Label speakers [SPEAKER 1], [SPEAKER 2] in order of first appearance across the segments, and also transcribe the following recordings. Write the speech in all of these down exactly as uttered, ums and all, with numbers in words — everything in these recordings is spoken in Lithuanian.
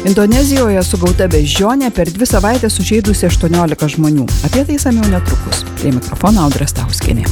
[SPEAKER 1] Indonezijoje sugauta beždžionė per dvi savaitės sužeidusi aštuoniolika žmonių. Apie tai išsamiau netrukus. Prie mikrofono Audra Stauskienė.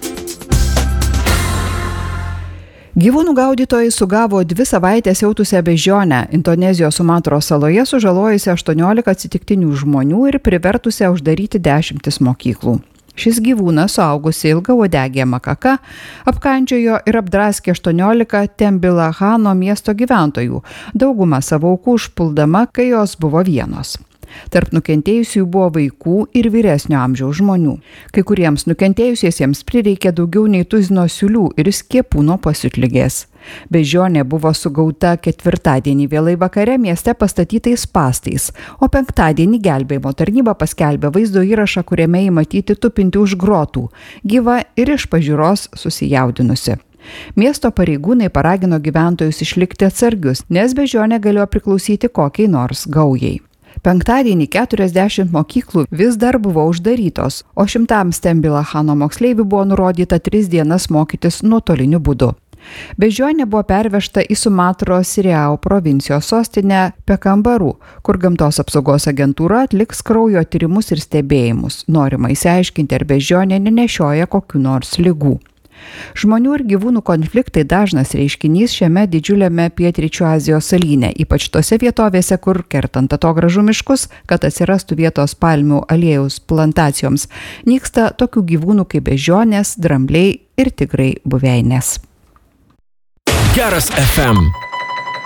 [SPEAKER 1] Gyvūnų gaudytojai sugavo dvi savaitės siautusią beždžionę Indonezijos Sumatros saloje, sužalojusi aštuoniolika atsitiktinių žmonių ir privertusią uždaryti dešimtis mokyklų. Šis gyvūnas, suaugusi ilgauodegė makaka, apkandžiojo ir apdraskė aštuoniolika Tembilahano miesto gyventojų, daugumą savo aukų užpuldama, kai jos buvo vienos. Tarp nukentėjusiųjų buvo vaikų ir vyresnio amžiaus žmonių. Kai kuriems nukentėjusiesiems prireikė daugiau nei tuzino siūlių ir skiepų nuo pasiutligės. Beždžionė buvo sugauta ketvirtadienį vėlai vakare mieste pastatytais spąstais, o penktadienį gelbėjimo tarnyba paskelbė vaizdo įrašą, kuriame įmatyti tupinti už grotų, gyva ir iš pažiūros susijaudinusi. Miesto pareigūnai paragino gyventojus išlikti atsargius, nes beždžionė galėjo priklausyti kokiai nors gaujai. Penktadienį keturiasdešimt mokyklų vis dar buvo uždarytos, o šimtams Tembilahano moksleivių buvo nurodyta tris dienas mokytis nuotoliniu būdu. Beždžionė buvo pervežta į Sumatros Riau provincijos sostinę Pekambaru, kur gamtos apsaugos agentūra atliks kraujo tyrimus ir stebėjimus. Norima išsiaiškinti, ar beždžionė nenešioja kokių nors ligų. Žmonių ir gyvūnų konfliktai dažnas reiškinys šiame didžiuliame pietryčių Azijos salyne, ypač tose vietovėse, kur kertant atogrąžų miškus, kad atsirastų vietos palmių aliejaus plantacijoms, nyksta tokių gyvūnų kaip beždžionės, drambliai ir tigrai buveinės.
[SPEAKER 2] Geras F M.